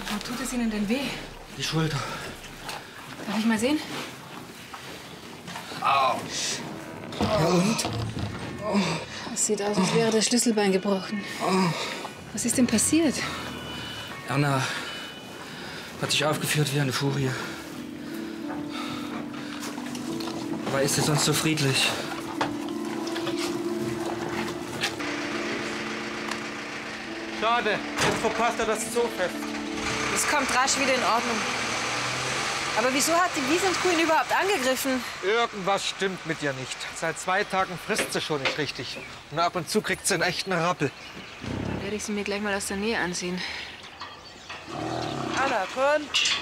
Wo tut es Ihnen denn weh? Die Schulter. Darf ich mal sehen? Au. Ja, und? Es sieht aus, als wäre das Schlüsselbein gebrochen. Was ist denn passiert? Erna hat sich aufgeführt wie eine Furie. Aber ist sie sonst so friedlich? Schade, jetzt verpasst er das Zoofest. Es kommt rasch wieder in Ordnung. Aber wieso hat die Wiesentkuh ihn überhaupt angegriffen? Irgendwas stimmt mit ihr nicht. Seit 2 Tagen frisst sie schon nicht richtig. Und ab und zu kriegt sie einen echten Rappel. Dann werde ich sie mir gleich mal aus der Nähe ansehen. Anna, komm.